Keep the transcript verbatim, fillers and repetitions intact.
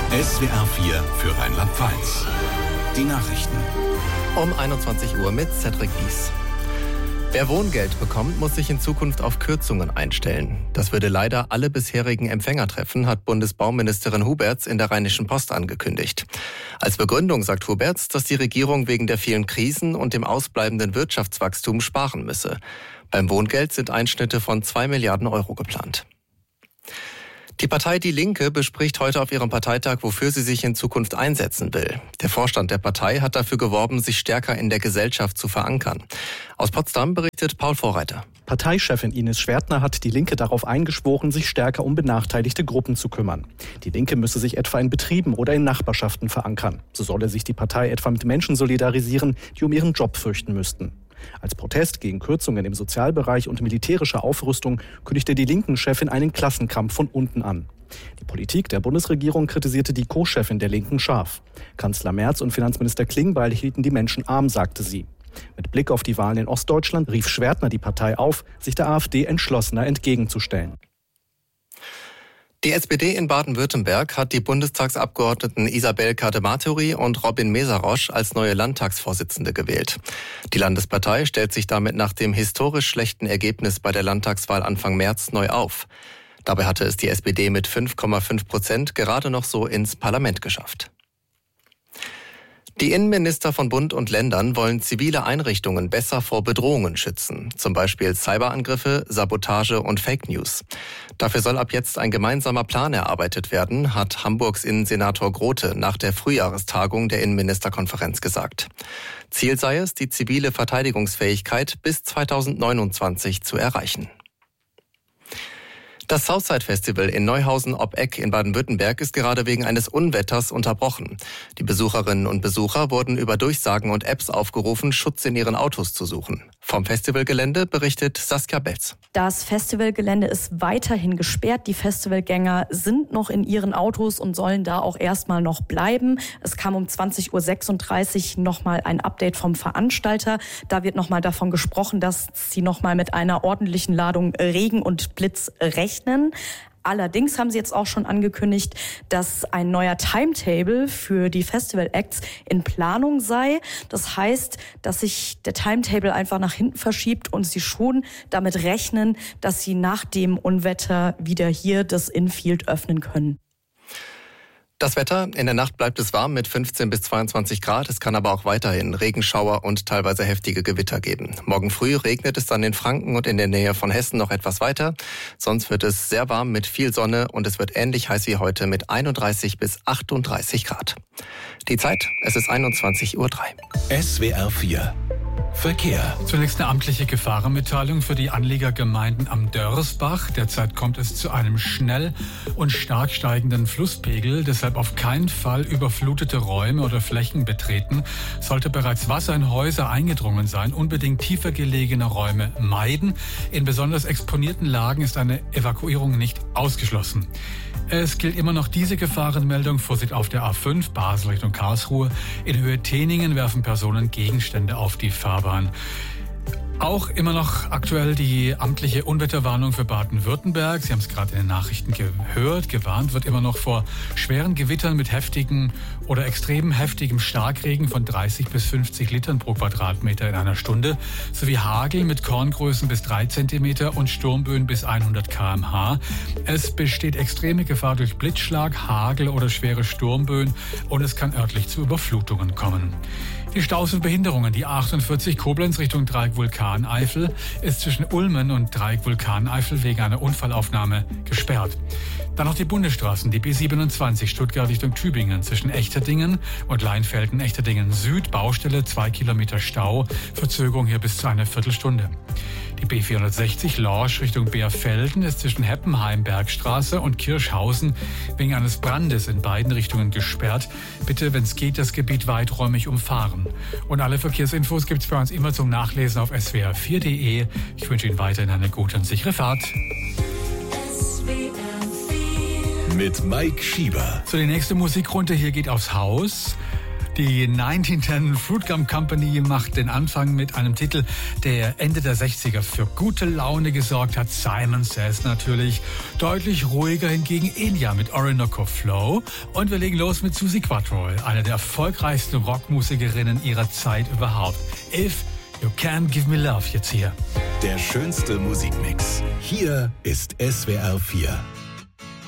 S W R vier für Rheinland-Pfalz. Die Nachrichten. Um einundzwanzig Uhr mit Cedric Bies. Wer Wohngeld bekommt, muss sich in Zukunft auf Kürzungen einstellen. Das würde leider alle bisherigen Empfänger treffen, hat Bundesbauministerin Huberts in der Rheinischen Post angekündigt. Als Begründung sagt Huberts, dass die Regierung wegen der vielen Krisen und dem ausbleibenden Wirtschaftswachstum sparen müsse. Beim Wohngeld sind Einschnitte von zwei Milliarden Euro geplant. Die Partei Die Linke bespricht heute auf ihrem Parteitag, wofür sie sich in Zukunft einsetzen will. Der Vorstand der Partei hat dafür geworben, sich stärker in der Gesellschaft zu verankern. Aus Potsdam berichtet Paul Vorreiter. Parteichefin Ines Schwertner hat die Linke darauf eingeschworen, sich stärker um benachteiligte Gruppen zu kümmern. Die Linke müsse sich etwa in Betrieben oder in Nachbarschaften verankern. So solle sich die Partei etwa mit Menschen solidarisieren, die um ihren Job fürchten müssten. Als Protest gegen Kürzungen im Sozialbereich und militärische Aufrüstung kündigte die Linken-Chefin einen Klassenkampf von unten an. Die Politik der Bundesregierung kritisierte die Co-Chefin der Linken scharf. Kanzler Merz und Finanzminister Klingbeil hielten die Menschen arm, sagte sie. Mit Blick auf die Wahlen in Ostdeutschland rief Schwertner die Partei auf, sich der AfD entschlossener entgegenzustellen. Die S P D in Baden-Württemberg hat die Bundestagsabgeordneten Isabel Kadematori und Robin Mesarosch als neue Landtagsvorsitzende gewählt. Die Landespartei stellt sich damit nach dem historisch schlechten Ergebnis bei der Landtagswahl Anfang März neu auf. Dabei hatte es die S P D mit fünf Komma fünf Prozent gerade noch so ins Parlament geschafft. Die Innenminister von Bund und Ländern wollen zivile Einrichtungen besser vor Bedrohungen schützen, zum Beispiel Cyberangriffe, Sabotage und Fake News. Dafür soll ab jetzt ein gemeinsamer Plan erarbeitet werden, hat Hamburgs Innensenator Grote nach der Frühjahrestagung der Innenministerkonferenz gesagt. Ziel sei es, die zivile Verteidigungsfähigkeit bis zweitausendneunundzwanzig zu erreichen. Das Southside Festival in Neuhausen ob Eck in Baden-Württemberg ist gerade wegen eines Unwetters unterbrochen. Die Besucherinnen und Besucher wurden über Durchsagen und Apps aufgerufen, Schutz in ihren Autos zu suchen. Vom Festivalgelände berichtet Saskia Belz. Das Festivalgelände ist weiterhin gesperrt. Die Festivalgänger sind noch in ihren Autos und sollen da auch erstmal noch bleiben. Es kam um zwanzig Uhr sechsunddreißig nochmal ein Update vom Veranstalter. Da wird nochmal davon gesprochen, dass sie nochmal mit einer ordentlichen Ladung Regen und Blitz rechnen. Allerdings haben sie jetzt auch schon angekündigt, dass ein neuer Timetable für die Festival-Acts in Planung sei. Das heißt, dass sich der Timetable einfach nach hinten verschiebt und sie schon damit rechnen, dass sie nach dem Unwetter wieder hier das Infield öffnen können. Das Wetter, in der Nacht bleibt es warm mit fünfzehn bis zweiundzwanzig Grad. Es kann aber auch weiterhin Regenschauer und teilweise heftige Gewitter geben. Morgen früh regnet es dann in Franken und in der Nähe von Hessen noch etwas weiter. Sonst wird es sehr warm mit viel Sonne und es wird ähnlich heiß wie heute mit einunddreißig bis achtunddreißig Grad. Die Zeit, es ist einundzwanzig Uhr drei. S W R vier Verkehr. Zunächst eine amtliche Gefahrenmitteilung für die Anliegergemeinden am Dörsbach. Derzeit kommt es zu einem schnell und stark steigenden Flusspegel. Deshalb auf keinen Fall überflutete Räume oder Flächen betreten. Sollte bereits Wasser in Häuser eingedrungen sein, unbedingt tiefer gelegene Räume meiden. In besonders exponierten Lagen ist eine Evakuierung nicht ausgeschlossen. Es gilt immer noch diese Gefahrenmeldung. Vorsicht auf der A fünf, Basel Richtung Karlsruhe. In Höhe Teningen werfen Personen Gegenstände auf die Fahrbahn. Auch immer noch aktuell die amtliche Unwetterwarnung für Baden-Württemberg. Sie haben es gerade in den Nachrichten gehört. Gewarnt wird immer noch vor schweren Gewittern mit heftigem oder extrem heftigem Starkregen von dreißig bis fünfzig Litern pro Quadratmeter in einer Stunde, sowie Hagel mit Korngrößen bis drei Zentimeter und Sturmböen bis hundert Kilometer pro Stunde. Es besteht extreme Gefahr durch Blitzschlag, Hagel oder schwere Sturmböen und es kann örtlich zu Überflutungen kommen. Die Staus und Behinderungen. Die A achtundvierzig Koblenz Richtung Dreieck Vulkaneifel ist zwischen Ulmen und Dreieck Vulkaneifel wegen einer Unfallaufnahme gesperrt. Dann noch die Bundesstraßen. Die B siebenundzwanzig Stuttgart Richtung Tübingen zwischen Echterdingen und Leinfelden Echterdingen Süd. Baustelle, zwei Kilometer Stau. Verzögerung hier bis zu einer Viertelstunde. Die B vierhundertsechzig Lorsch Richtung Beerfelden ist zwischen Heppenheim Bergstraße und Kirschhausen wegen eines Brandes in beiden Richtungen gesperrt. Bitte, wenn es geht, das Gebiet weiträumig umfahren. Und alle Verkehrsinfos gibt es bei uns immer zum Nachlesen auf S W R vier Punkt de. Ich wünsche Ihnen weiterhin eine gute und sichere Fahrt. Mit Mike Schieber. So, die nächste Musikrunde hier geht aufs Haus. Die neunzehnhundertzehn Fruit Gum Company macht den Anfang mit einem Titel, der Ende der sechziger für gute Laune gesorgt hat. Simon Says natürlich. Deutlich ruhiger hingegen Enya mit Orinoco Flow. Und wir legen los mit Suzi Quatro, einer der erfolgreichsten Rockmusikerinnen ihrer Zeit überhaupt. If You Can't Give Me Love jetzt hier. Der schönste Musikmix. Hier ist S W R vier.